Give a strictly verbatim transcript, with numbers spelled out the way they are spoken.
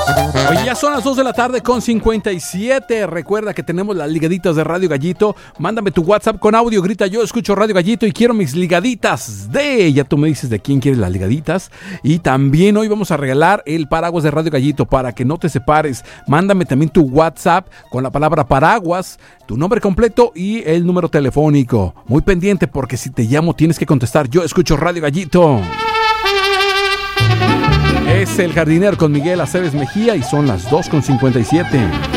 Oye, ya son las dos de la tarde con cincuenta y siete. Recuerda que tenemos las ligaditas de Radio Gallito. Mándame tu WhatsApp con audio, grita yo escucho Radio Gallito y quiero mis ligaditas de... Ya tú me dices de quién quieres las ligaditas. Y también hoy vamos a regalar el paraguas de Radio Gallito para que no te separes. Mándame también tu WhatsApp con la palabra paraguas, tu nombre completo y el número telefónico. Muy pendiente porque si te llamo tienes que contestar yo escucho Radio Gallito. Es El Jardinero con Miguel Aceves Mejía y son las dos con cincuenta y siete.